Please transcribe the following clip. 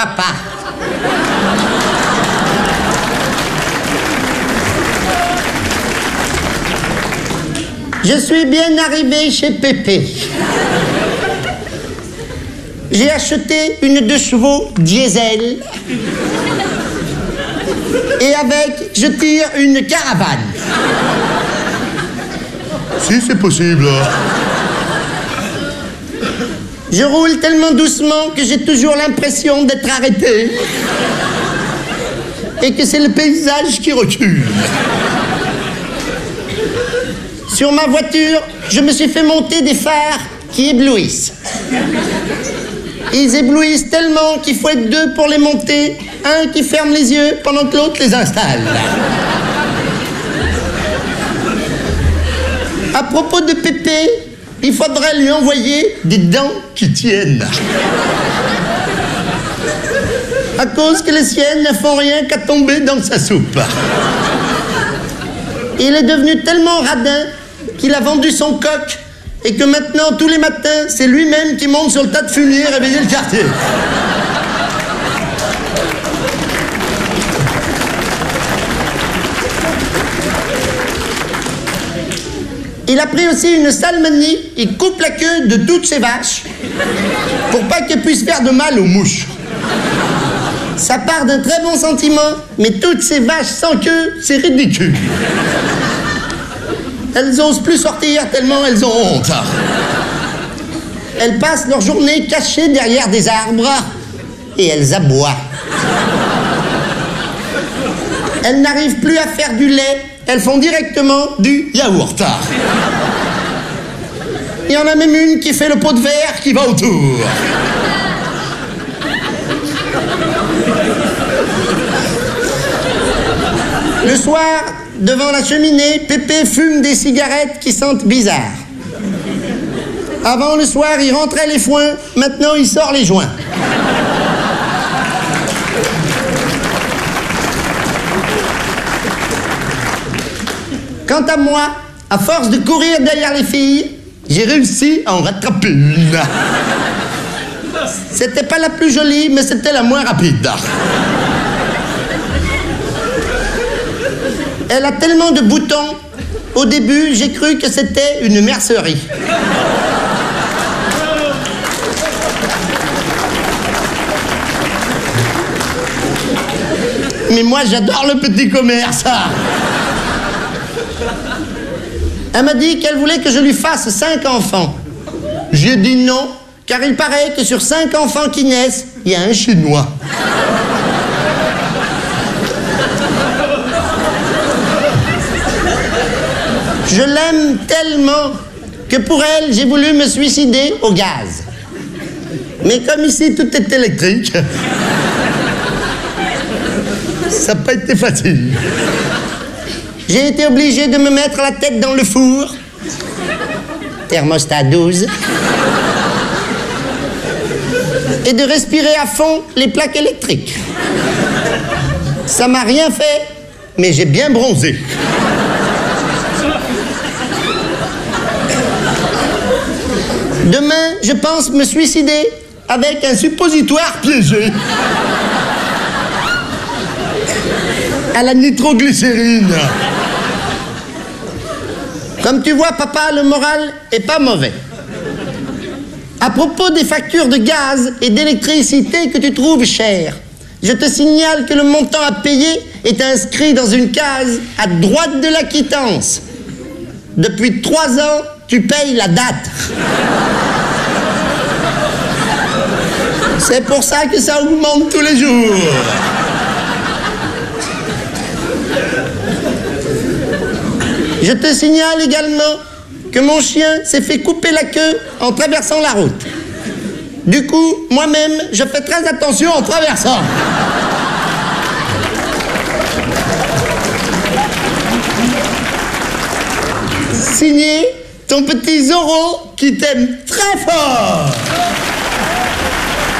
papa. Je suis bien arrivé chez Pépé. J'ai acheté une 2 chevaux diesel. Et avec, je tire une caravane. Si, c'est possible. Je roule tellement doucement que j'ai toujours l'impression d'être arrêté. Et que c'est le paysage qui recule. Sur ma voiture, je me suis fait monter des phares qui éblouissent. Ils éblouissent tellement qu'il faut être 2 pour les monter, un qui ferme les yeux pendant que l'autre les installe. À propos de Pépé, il faudrait lui envoyer des dents qui tiennent. À cause que les siennes ne font rien qu'à tomber dans sa soupe. Il est devenu tellement radin qu'il a vendu son coq et que maintenant, tous les matins, c'est lui-même qui monte sur le tas de fumier réveiller le quartier. Il a pris aussi une sale manie, il coupe la queue de toutes ses vaches pour pas qu'elles puissent faire de mal aux mouches. Ça part d'un très bon sentiment, mais toutes ces vaches sans queue, c'est ridicule. Elles osent plus sortir tellement elles ont honte. Elles passent leur journée cachées derrière des arbres et elles aboient. Elles n'arrivent plus à faire du lait, elles font directement du yaourt. Il y en a même une qui fait le pot de verre qui va autour. Le soir, devant la cheminée, Pépé fume des cigarettes qui sentent bizarre. Avant le soir, il rentrait les foins, maintenant il sort les joints. Quant à moi, à force de courir derrière les filles, j'ai réussi à en rattraper une. C'était pas la plus jolie, mais c'était la moins rapide. Elle a tellement de boutons, au début, j'ai cru que c'était une mercerie. Mais moi, j'adore le petit commerce. Elle m'a dit qu'elle voulait que je lui fasse 5 enfants. J'ai dit non, car il paraît que sur 5 enfants qui naissent, il y a un Chinois. Je l'aime tellement que pour elle, j'ai voulu me suicider au gaz. Mais comme ici, tout est électrique, ça n'a pas été facile. J'ai été obligé de me mettre la tête dans le four. Thermostat 12. Et de respirer à fond les plaques électriques. Ça m'a rien fait, mais j'ai bien bronzé. Demain, je pense me suicider avec un suppositoire piégé. À la nitroglycérine. Comme tu vois, papa, le moral est pas mauvais. À propos des factures de gaz et d'électricité que tu trouves chères, je te signale que le montant à payer est inscrit dans une case à droite de la quittance. Depuis 3 ans, tu payes la date. C'est pour ça que ça augmente tous les jours. Je te signale également que mon chien s'est fait couper la queue en traversant la route. Du coup, moi-même, je fais très attention en traversant. Signé ton petit Zorro qui t'aime très fort.